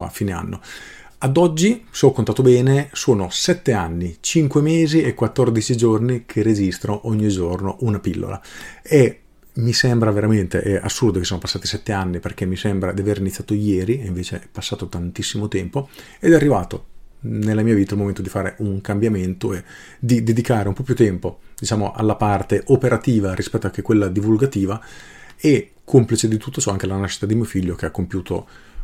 a fine anno. Ad oggi, se ho contato bene, sono 7 anni, 5 mesi e 14 giorni che registro ogni giorno una pillola. E mi sembra veramente è assurdo che sono passati 7 anni, perché mi sembra di aver iniziato ieri e invece è passato tantissimo tempo, ed è arrivato nella mia vita il momento di fare un cambiamento e di dedicare un po' più tempo, diciamo, alla parte operativa rispetto a che quella divulgativa, e complice di tutto ciò anche la nascita di mio figlio, che ha compiuto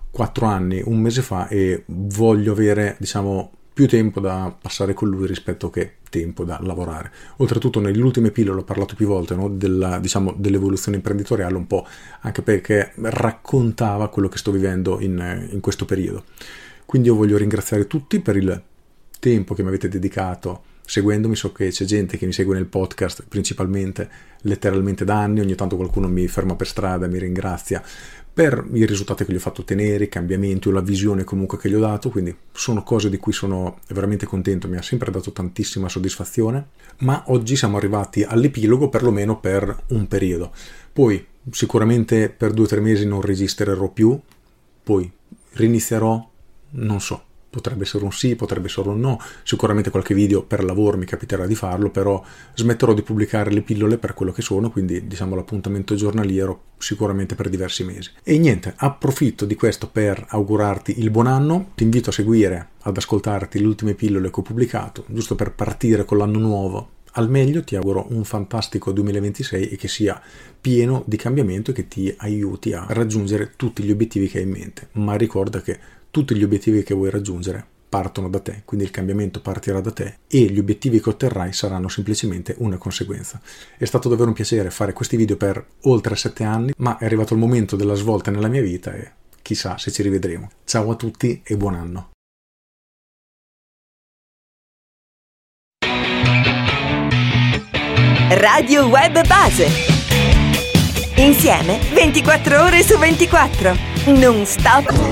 4 anni un mese fa, e voglio avere, diciamo, più tempo da passare con lui rispetto che tempo da lavorare. Oltretutto nelle ultime pillole ho parlato più volte, no, dell'evoluzione imprenditoriale, un po' anche perché raccontava quello che sto vivendo in questo periodo. Quindi io voglio ringraziare tutti per il tempo che mi avete dedicato seguendomi. So che c'è gente che mi segue nel podcast principalmente, letteralmente da anni. Ogni tanto qualcuno mi ferma per strada e mi ringrazia per i risultati che gli ho fatto ottenere, i cambiamenti o la visione comunque che gli ho dato, quindi sono cose di cui sono veramente contento, mi ha sempre dato tantissima soddisfazione. Ma oggi siamo arrivati all'epilogo, perlomeno per un periodo. Poi sicuramente per 2 o 3 mesi non registrerò più, poi rinizierò, non so. Potrebbe essere un sì, potrebbe essere un no. Sicuramente qualche video per lavoro mi capiterà di farlo, però smetterò di pubblicare le pillole per quello che sono, quindi diciamo l'appuntamento giornaliero sicuramente per diversi mesi. E niente, approfitto di questo per augurarti il buon anno, ti invito a seguire, ad ascoltarti le ultime pillole che ho pubblicato, giusto per partire con l'anno nuovo al meglio. Ti auguro un fantastico 2026 e che sia pieno di cambiamento e che ti aiuti a raggiungere tutti gli obiettivi che hai in mente, ma ricorda che tutti gli obiettivi che vuoi raggiungere partono da te, quindi il cambiamento partirà da te e gli obiettivi che otterrai saranno semplicemente una conseguenza. È stato davvero un piacere fare questi video per oltre 7 anni, ma è arrivato il momento della svolta nella mia vita e chissà se ci rivedremo. Ciao a tutti e buon anno! Radio Web Base. Insieme 24 ore su 24. Non stop.